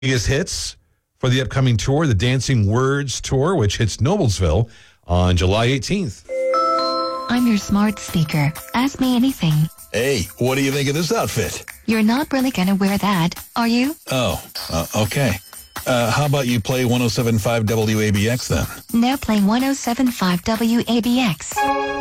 biggest hits for the upcoming tour, the Dancing Words Tour, which hits Noblesville on July 18th. I'm your smart speaker. Ask me anything. Hey, what do you think of this outfit? You're not really gonna wear that, are you? Oh, okay. How about you play 107.5 WABX then? No, play 107.5 WABX.